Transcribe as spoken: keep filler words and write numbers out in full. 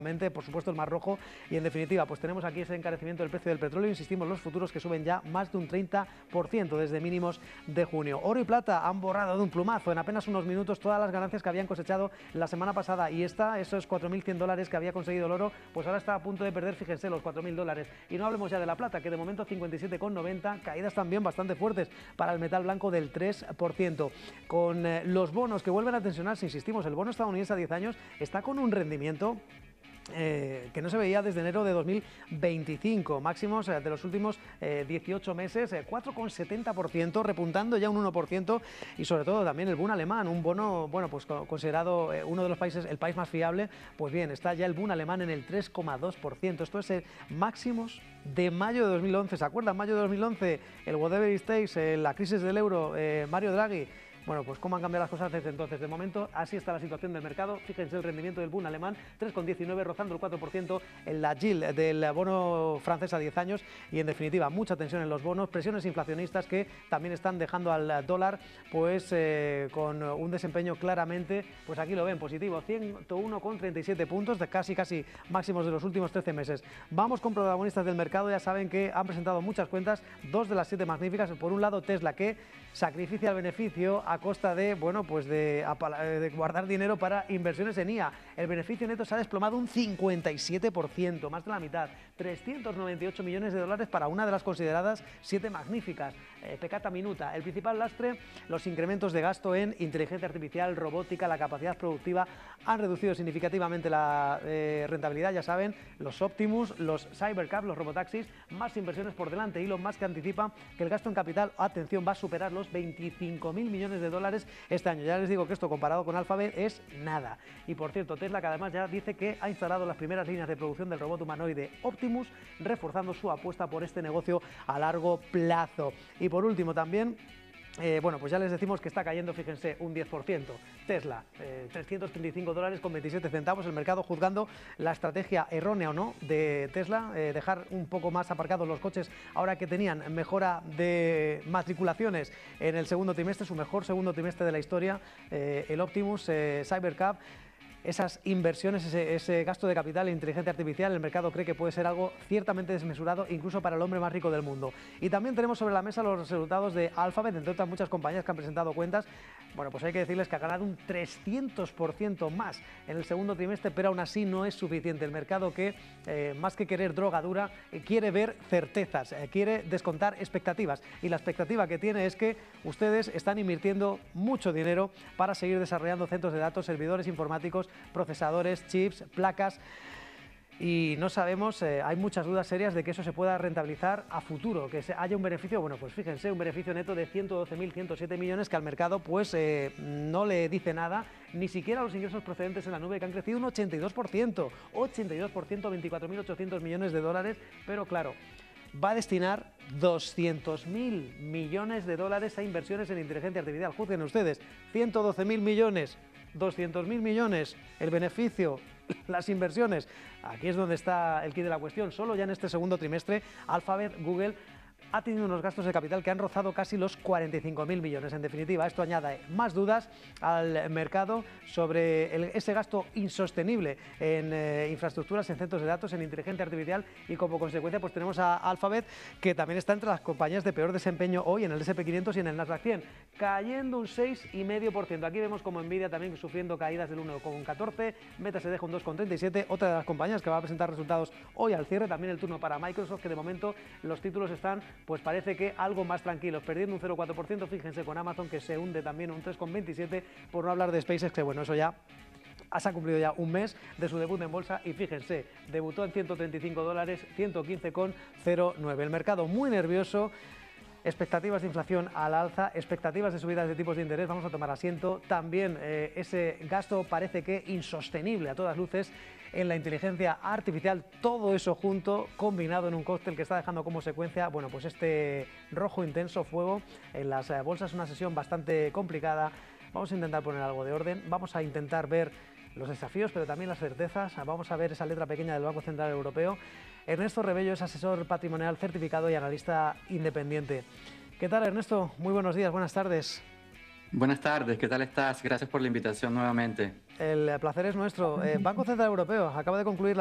Por supuesto el Mar Rojo y en definitiva pues tenemos aquí ese encarecimiento del precio del petróleo, insistimos los futuros que suben ya más de un treinta por ciento desde mínimos de junio. Oro y plata han borrado de un plumazo en apenas unos minutos todas las ganancias que habían cosechado la semana pasada y esta, esos cuatro mil cien dólares que había conseguido el oro, pues ahora está a punto de perder, fíjense, los cuatro mil dólares. Y no hablemos ya de la plata, que de momento cincuenta y siete con noventa, caídas también bastante fuertes para el metal blanco del tres por ciento. Con eh, los bonos que vuelven a tensionarse, insistimos, el bono estadounidense a diez años está con un rendimiento Eh, que no se veía desde enero de dos mil veinticinco, máximos eh, de los últimos eh, dieciocho meses, eh, cuatro coma setenta por ciento, repuntando ya un uno por ciento y sobre todo también el Bund alemán, un bono, bueno, pues considerado eh, uno de los países, el país más fiable, pues bien, está ya el Bund alemán en el tres coma dos por ciento, esto es eh, máximos de mayo de dos mil once, ¿se acuerdan? Mayo de dos mil once, el whatever it takes, eh, la crisis del euro, eh, Mario Draghi. Bueno, pues cómo han cambiado las cosas desde entonces. De momento, así está la situación del mercado. Fíjense el rendimiento del Bund alemán, tres coma diecinueve, rozando el cuatro por ciento en la Gilt del bono francés a diez años. Y en definitiva, mucha tensión en los bonos, presiones inflacionistas que también están dejando al dólar pues eh, con un desempeño claramente, pues aquí lo ven, positivo, ciento uno coma treinta y siete puntos, de casi casi máximos de los últimos trece meses. Vamos con protagonistas del mercado, ya saben que han presentado muchas cuentas, dos de las siete magníficas. Por un lado, Tesla, que sacrifica el beneficio a costa de, bueno, pues de, de guardar dinero para inversiones en I A. El beneficio neto se ha desplomado un cincuenta y siete por ciento, más de la mitad, trescientos noventa y ocho millones de dólares para una de las consideradas siete magníficas, eh, peccata minuta. El principal lastre, los incrementos de gasto en inteligencia artificial, robótica, la capacidad productiva, han reducido significativamente la eh, rentabilidad, ya saben, los Optimus, los Cybercab, los robotaxis, más inversiones por delante. Elon Musk anticipa que el gasto en capital, atención, va a superar los veinticinco mil millones de dólares este año. Ya les digo que esto comparado con Alphabet es nada. Y por cierto, Tesla que además ya dice que ha instalado las primeras líneas de producción del robot humanoide Optimus, reforzando su apuesta por este negocio a largo plazo. Y por último también, Eh, bueno, pues ya les decimos que está cayendo, fíjense, un diez por ciento. Tesla, eh, trescientos treinta y cinco dólares con veintisiete centavos, el mercado juzgando la estrategia errónea o no de Tesla, eh, dejar un poco más aparcados los coches ahora que tenían mejora de matriculaciones en el segundo trimestre, su mejor segundo trimestre de la historia, eh, el Optimus, eh, Cybercab. Esas inversiones, ese, ese gasto de capital en inteligencia artificial, el mercado cree que puede ser algo ciertamente desmesurado, incluso para el hombre más rico del mundo. Y también tenemos sobre la mesa los resultados de Alphabet, entre otras muchas compañías que han presentado cuentas. Bueno, pues hay que decirles que ha ganado un trescientos por ciento más en el segundo trimestre, pero aún así no es suficiente. El mercado que, eh, más que querer droga dura, eh, quiere ver certezas, eh, quiere descontar expectativas. Y la expectativa que tiene es que ustedes están invirtiendo mucho dinero para seguir desarrollando centros de datos, servidores informáticos, procesadores, chips, placas, y no sabemos, eh, hay muchas dudas serias de que eso se pueda rentabilizar a futuro, que se, haya un beneficio, bueno, pues fíjense, un beneficio neto de ciento doce mil ciento siete millones que al mercado pues eh, no le dice nada, ni siquiera los ingresos procedentes en la nube, que han crecido un ochenta y dos por ciento, ochenta y dos por ciento, veinticuatro mil ochocientos millones de dólares, pero claro, va a destinar doscientos mil millones de dólares a inversiones en inteligencia artificial. Juzguen ustedes, ciento doce mil millones, doscientos mil millones, el beneficio, las inversiones. Aquí es donde está el quid de la cuestión. Solo ya en este segundo trimestre, Alphabet, Google, ha tenido unos gastos de capital que han rozado casi los cuarenta y cinco mil millones. En definitiva, esto añade más dudas al mercado sobre el, ese gasto insostenible en eh, infraestructuras, en centros de datos, en inteligencia artificial, y como consecuencia pues tenemos a Alphabet, que también está entre las compañías de peor desempeño hoy en el ese and pe quinientos y en el Nasdaq cien, cayendo un seis coma cinco por ciento. Aquí vemos como Nvidia también sufriendo caídas del uno coma catorce, Meta se deja un dos coma treinta y siete, otra de las compañías que va a presentar resultados hoy al cierre. También el turno para Microsoft, que de momento los títulos están, pues parece que algo más tranquilos, perdiendo un cero coma cuatro por ciento, fíjense con Amazon, que se hunde también un tres coma veintisiete, por no hablar de SpaceX, que bueno, eso ya se ha cumplido ya un mes de su debut en bolsa y fíjense, debutó en ciento treinta y cinco dólares, ciento quince coma cero nueve. El mercado muy nervioso. Expectativas de inflación al alza, expectativas de subidas de tipos de interés, vamos a tomar asiento. También eh, ese gasto parece que insostenible a todas luces en la inteligencia artificial, todo eso junto, combinado en un cóctel que está dejando como secuencia, bueno, pues este rojo intenso, fuego en las eh, bolsas, una sesión bastante complicada. Vamos a intentar poner algo de orden, vamos a intentar ver los desafíos, pero también las certezas. Vamos a ver esa letra pequeña del Banco Central Europeo. Ernesto Rebello es asesor patrimonial certificado y analista independiente. ¿Qué tal, Ernesto? Muy buenos días, buenas tardes. Buenas tardes, ¿qué tal estás? Gracias por la invitación nuevamente. El placer es nuestro. Eh, Banco Central Europeo acaba de concluir la